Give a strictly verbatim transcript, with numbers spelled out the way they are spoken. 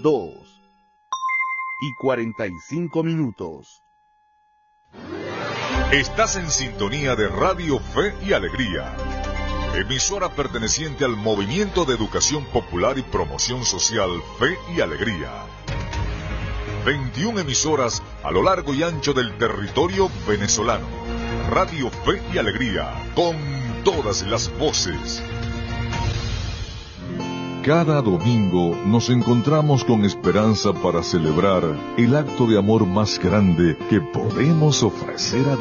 dos y cuarenta y cinco minutos. Estás en sintonía de Radio Fe y Alegría, emisora perteneciente al Movimiento de Educación Popular y Promoción Social Fe y Alegría. veintiuna emisoras a lo largo y ancho del territorio venezolano. Radio Fe y Alegría, con todas las voces. Cada domingo nos encontramos con esperanza para celebrar el acto de amor más grande que podemos ofrecer a Dios.